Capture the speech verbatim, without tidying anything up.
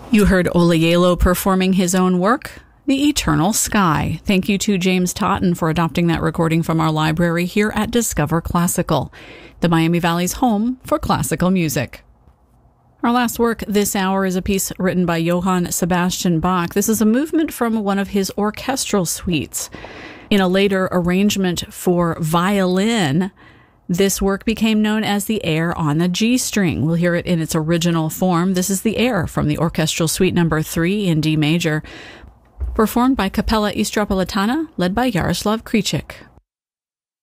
You heard Olielo performing his own work, The Eternal Sky. Thank you to James Totten for adopting that recording from our library here at Discover Classical, the Miami Valley's home for classical music. Our last work this hour is a piece written by Johann Sebastian Bach. This is a movement from one of his orchestral suites. In a later arrangement for violin, this work became known as the air on the G string. We'll hear it in its original form. This is the air from the orchestral suite number three in D major, performed by Capella Istropolitana, led by Jaroslav Kriček.